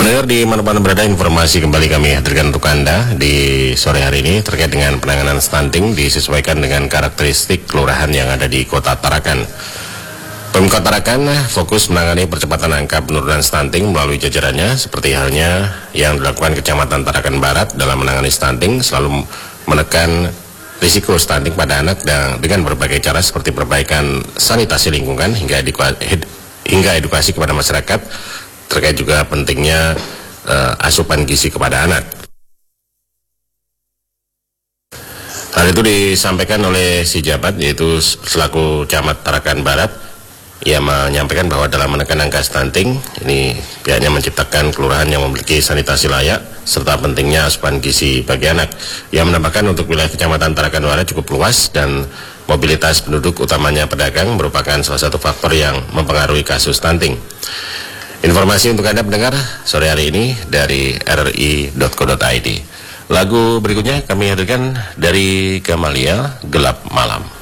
Pendengar di mana-mana berada, informasi kembali kami hadirkan untuk Anda di sore hari ini terkait dengan penanganan stunting disesuaikan dengan karakteristik kelurahan yang ada di Kota Tarakan. Pemkot Tarakan fokus menangani percepatan angka penurunan stunting melalui jajarannya, seperti halnya yang dilakukan Kecamatan Tarakan Barat dalam menangani stunting, selalu menekan risiko stunting pada anak dengan berbagai cara seperti perbaikan sanitasi lingkungan hingga edukasi kepada masyarakat terkait juga pentingnya asupan gizi kepada anak. Hal itu disampaikan oleh si jabat, yaitu selaku Camat Tarakan Barat. Ia menyampaikan bahwa dalam menekan angka stunting ini pihaknya menciptakan kelurahan yang memiliki sanitasi layak serta pentingnya asupan gizi bagi anak. Ia menambahkan untuk wilayah Kecamatan Tarakan Barat cukup luas dan mobilitas penduduk utamanya pedagang merupakan salah satu faktor yang mempengaruhi kasus stunting. Informasi untuk Anda pendengar sore hari ini dari rri.co.id. Lagu berikutnya kami hadirkan dari Gamalia, Gelap Malam.